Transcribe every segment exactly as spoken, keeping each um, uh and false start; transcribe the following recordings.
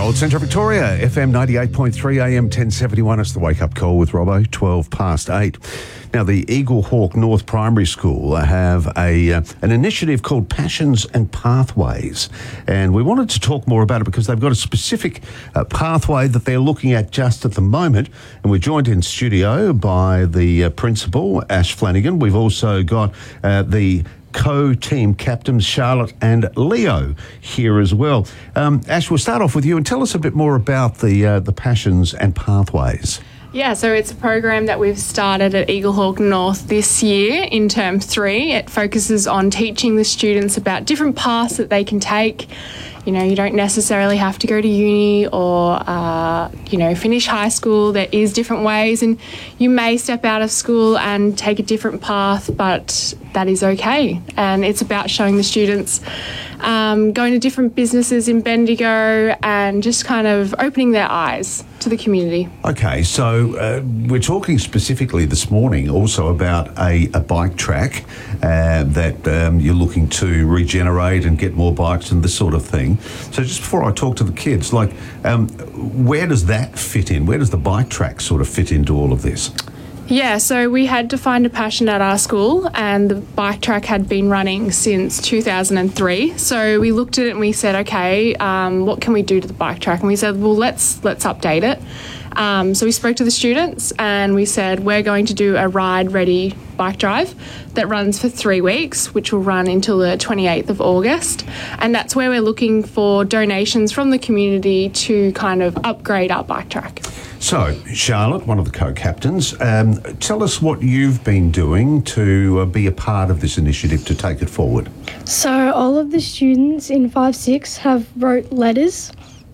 Gold Centre Victoria, F M ninety-eight point three, A M ten seventy-one. It's the Wake Up Call with Robbo, twelve past eight. Now, the Eagle Hawk North Primary School have a uh, an initiative called Passions and Pathways. And we wanted to talk more about it because they've got a specific uh, pathway that they're looking at just at the moment. And we're joined in studio by the uh, principal, Ash Flanagan. We've also got uh, the co-team captains Charlotte and Leo here as well. Um, Ash, we'll start off with you and tell us a bit more about the uh, the Passions and Pathways. Yeah, so it's a program that we've started at Eagle Hawk North this year in term three. It focuses on teaching the students about different paths that they can take. You know, you don't necessarily have to go to uni or, uh, you know, finish high school. There is different ways, and you may step out of school and take a different path, but that is okay. And it's about showing the students um, going to different businesses in Bendigo and just kind of opening their eyes to the community. Okay, so uh, we're talking specifically this morning also about a, a bike track uh, that um, you're looking to regenerate and get more bikes and this sort of thing. So just before I talk to the kids, like, um, where does that fit in? Where does the bike track sort of fit into all of this? Yeah, so we had to find a passion at our school, and the bike track had been running since two thousand three. So we looked at it and we said, okay, um, what can we do to the bike track? And we said, well, let's let's update it. Um, so we spoke to the students and we said, we're going to do a ride-ready bike drive that runs for three weeks, which will run until the twenty-eighth of August. And that's where we're looking for donations from the community to kind of upgrade our bike track. So, Charlotte, one of the co-captains, um, tell us what you've been doing to uh, be a part of this initiative to take it forward. So all of the students in five six have wrote letters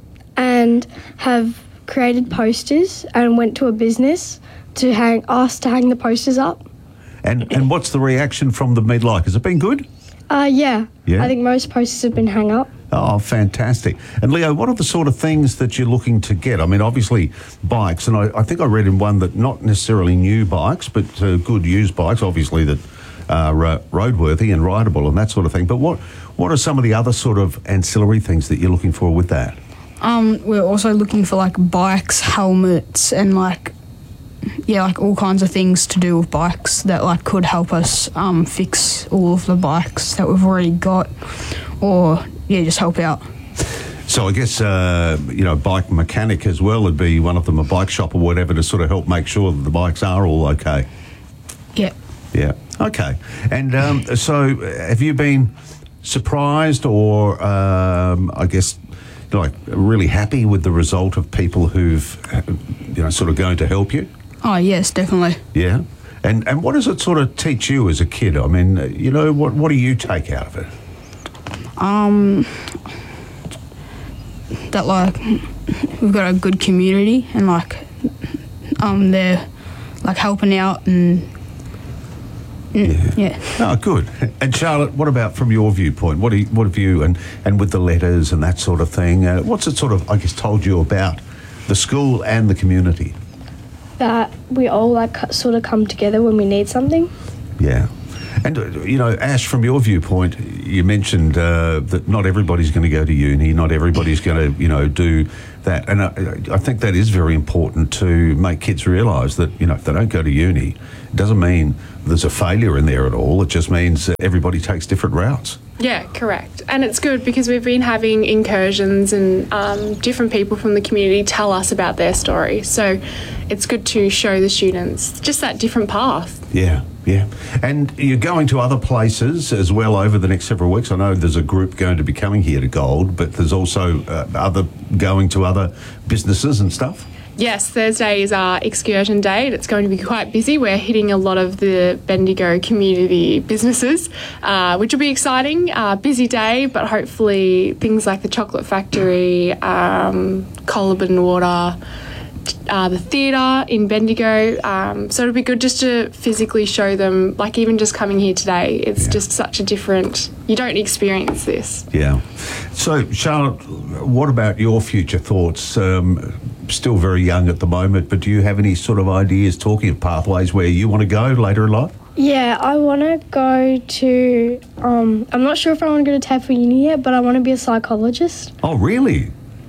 and have created posters and went to a business to hang, ask to hang the posters up. And and what's the reaction from the med like? Has it been good? Uh, yeah. Yeah? I think most posters have been hung up. Oh, fantastic. And Leo, what are the sort of things that you're looking to get? I mean, obviously bikes, and I, I think I read in one that not necessarily new bikes, but uh, good used bikes, obviously, that are uh, roadworthy and rideable and that sort of thing. But what, what are some of the other sort of ancillary things that you're looking for with that? Um, we're also looking for like bikes, helmets, and like, yeah, like all kinds of things to do with bikes that like could help us um, fix all of the bikes that we've already got, or yeah, just help out. So I guess, uh, you know, bike mechanic as well would be one of them, a bike shop or whatever, to sort of help make sure that the bikes are all okay. Yeah. Yeah. Okay. And um, so have you been surprised or, um, I guess, like really happy with the result of people who've, you know, sort of going to help you? Oh, yes, definitely. Yeah. And and what does it sort of teach you as a kid? I mean, you know, what, what do you take out of it? Um, that like we've got a good community and like um they're like helping out and yeah. yeah. Oh, good. And Charlotte, what about from your viewpoint? What do you, what have you and and with the letters and that sort of thing? Uh, what's it sort of, I guess, told you about the school and the community? That we all like sort of come together when we need something. Yeah. And, uh, you know, Ash, from your viewpoint, you mentioned uh, that not everybody's going to go to uni, not everybody's going to, you know, do that. And I, I think that is very important to make kids realise that, you know, if they don't go to uni, it doesn't mean there's a failure in there at all. It just means that everybody takes different routes. Yeah, correct. And it's good because we've been having incursions and um, different people from the community tell us about their story. So it's good to show the students just that different path. Yeah, yeah. And you're going to other places as well over the next several weeks. I know there's a group going to be coming here to Gold, but there's also uh, other going to other businesses and stuff. Yes, Thursday is our excursion day. It's going to be quite busy. We're hitting a lot of the Bendigo community businesses, uh, which will be exciting. Uh, busy day, but hopefully things like the Chocolate Factory, um, Colaban Water, uh, the theatre in Bendigo. Um, so it'll be good just to physically show them, like even just coming here today, it's yeah. just such a different, you don't experience this. Yeah. So, Charlotte, what about your future thoughts? Um, still very young at the moment, but do you have any sort of ideas, talking of pathways, where you want to go later in life? Yeah, I want to go to, um, I'm not sure if I want to go to TAFE or uni yet, but I want to be a psychologist. Oh, really?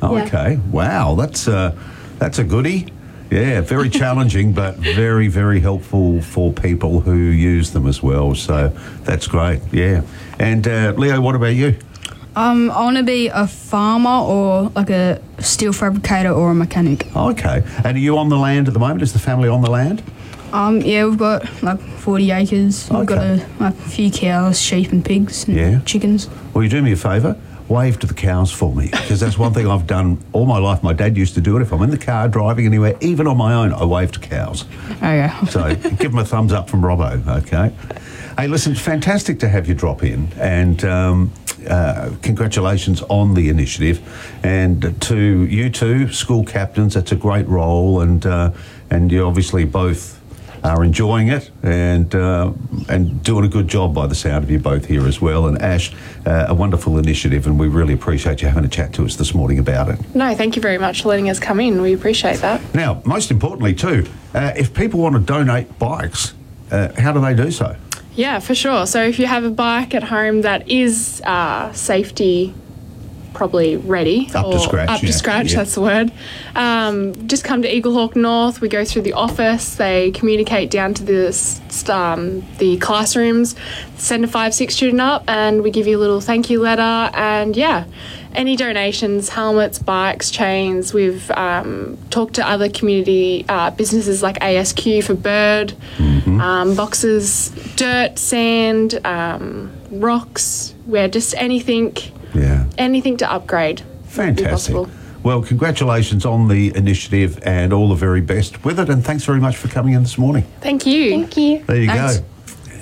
Oh, Yeah. okay. Wow, that's uh, that's a goodie. Yeah, very challenging, but very, very helpful for people who use them as well. So that's great. Yeah. And uh, Leo, what about you? Um, I want to be a farmer or like a steel fabricator or a mechanic. Okay. And are you on the land at the moment? Is the family on the land? Um, yeah, we've got like forty acres. We've got Okay. a, like, a few cows, sheep and pigs and Yeah. chickens. Well, you do me a favour, wave to the cows for me, because that's one thing I've done all my life. My dad used to do it. If I'm in the car driving anywhere, even on my own, I wave to cows. Okay. So give them a thumbs up from Robbo, okay? Hey, listen, it's fantastic to have you drop in, and um, uh, congratulations on the initiative. And to you two, school captains, that's a great role, and uh, and you obviously both are enjoying it and uh, and doing a good job by the sound of you both here as well. And Ash, uh, a wonderful initiative, and we really appreciate you having a chat to us this morning about it. No, thank you very much for letting us come in. We appreciate that. Now, most importantly too, uh, if people want to donate bikes, uh, how do they do so? Yeah, for sure. So if you have a bike at home that is uh, safety probably ready Up to or scratch, up yeah. to scratch, Yeah. that's the word. Um, just come to Eaglehawk North. We go through the office. They communicate down to the s- um, the classrooms, send a five six student up, and we give you a little thank you letter. And yeah, any donations, helmets, bikes, chains. We've um, talked to other community uh, businesses like A S Q for Bird, um, boxes, dirt, sand, um, rocks. Where just anything. Yeah. Anything to upgrade. would be Fantastic. possible. Well, congratulations on the initiative and all the very best with it. And thanks very much for coming in this morning. Thank you. Thank you. There you Thanks. go.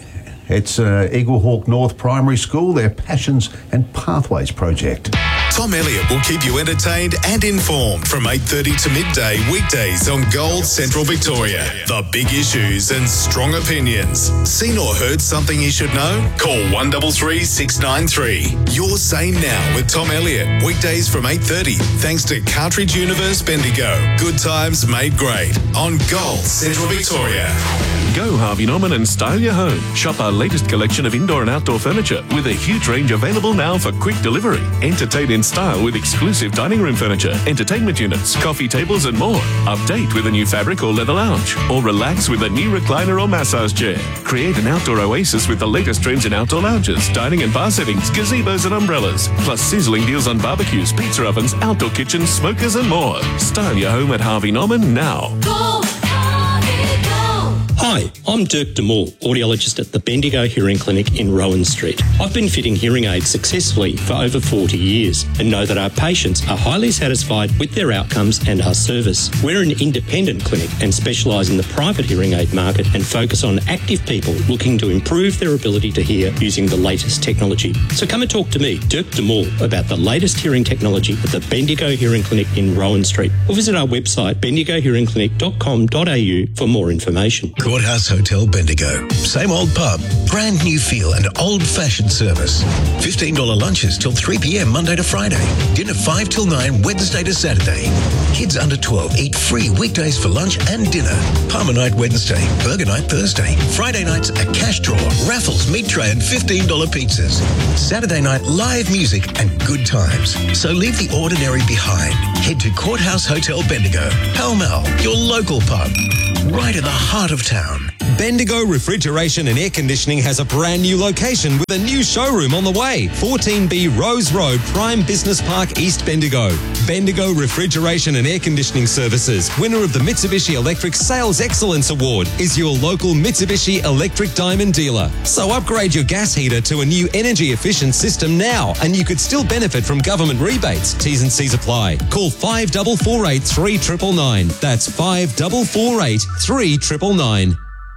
It's uh, Eaglehawk North Primary School, their Passions and Pathways project. Tom Elliott will keep you entertained and informed from eight thirty to midday weekdays on Gold Central Victoria. The big issues and strong opinions. Seen or heard something you should know? Call one three three, six nine three. Your Say Now with Tom Elliott. Weekdays from eight thirty. Thanks to Cartridge Universe Bendigo. Good times made great on Gold Central Victoria. Go Harvey Norman and style your home. Shop our latest collection of indoor and outdoor furniture with a huge range available now for quick delivery. Entertain in style with exclusive dining room furniture, entertainment units, coffee tables and more. Update with a new fabric or leather lounge, or relax with a new recliner or massage chair. Create an outdoor oasis with the latest trends in outdoor lounges, dining and bar settings, gazebos and umbrellas, plus sizzling deals on barbecues, pizza ovens, outdoor kitchens, smokers and more. Style your home at Harvey Norman now. Go, Harvey, go! Hi, I'm Dirk DeMoore, audiologist at the Bendigo Hearing Clinic in Rowan Street. I've been fitting hearing aids successfully for over forty years and know that our patients are highly satisfied with their outcomes and our service. We're an independent clinic and specialise in the private hearing aid market and focus on active people looking to improve their ability to hear using the latest technology. So come and talk to me, Dirk DeMoore, about the latest hearing technology at the Bendigo Hearing Clinic in Rowan Street, or visit our website bendigo hearing clinic dot com dot a u for more information. Courthouse Hotel Bendigo. Same old pub, brand new feel and old-fashioned service. fifteen dollars lunches till three p m Monday to Friday. Dinner five till nine Wednesday to Saturday. Kids under twelve eat free weekdays for lunch and dinner. Palmer night Wednesday, burger night Thursday. Friday nights a cash draw, raffles, meat tray and fifteen dollars pizzas. Saturday night live music and good times. So leave the ordinary behind. Head to Courthouse Hotel Bendigo. Pall Mall, your local pub. Right in the heart of town. Bendigo Refrigeration and Air Conditioning has a brand new location with a new showroom on the way. fourteen B Rose Road, Prime Business Park, East Bendigo. Bendigo Refrigeration and Air Conditioning Services, winner of the Mitsubishi Electric Sales Excellence Award, is your local Mitsubishi Electric Diamond dealer. So upgrade your gas heater to a new energy efficient system now, and you could still benefit from government rebates. T's and C's apply. Call five four four eight, three nine nine nine. That's five four four eight, three nine nine nine.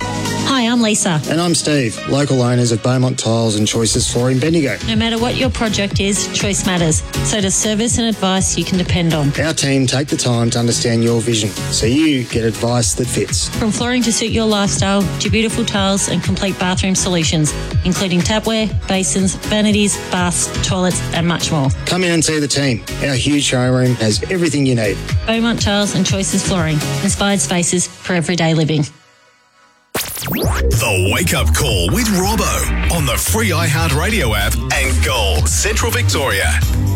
Hi, I'm Lisa. And I'm Steve, local owners of Beaumont Tiles and Choices Flooring Bendigo. No matter what your project is, choice matters. So does service and advice you can depend on. Our team take the time to understand your vision, so you get advice that fits. From flooring to suit your lifestyle, to beautiful tiles and complete bathroom solutions, including tapware, basins, vanities, baths, toilets and much more. Come in and see the team. Our huge showroom has everything you need. Beaumont Tiles and Choices Flooring. Inspired spaces for everyday living. The Wake Up Call with Robbo on the free iHeartRadio app and Gold Central Victoria.